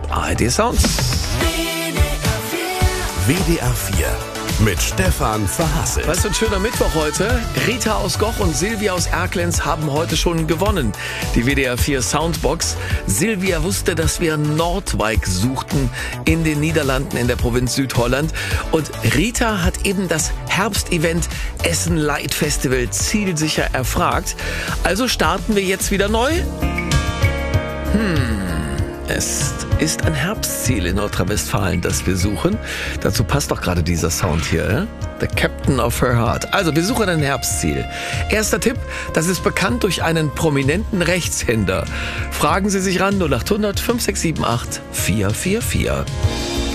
ARD Sounds. WDR 4 mit Stefan Verhasselt. Was für ein schöner Mittwoch heute. Rita aus Goch und Silvia aus Erkelenz haben heute schon gewonnen. Die WDR 4 Soundbox. Silvia wusste, dass wir Noordwijk suchten in den Niederlanden in der Provinz Südholland. Und Rita hat eben das Herbstevent Essen Light Festival zielsicher erfragt. Also starten wir jetzt wieder neu. Es ist ein Herbstziel in Nordrhein-Westfalen, das wir suchen. Dazu passt doch gerade dieser Sound hier. The Captain of Her Heart. Also, wir suchen ein Herbstziel. Erster Tipp, das ist bekannt durch einen prominenten Rechtshänder. Fragen Sie sich ran 0800 5678 444.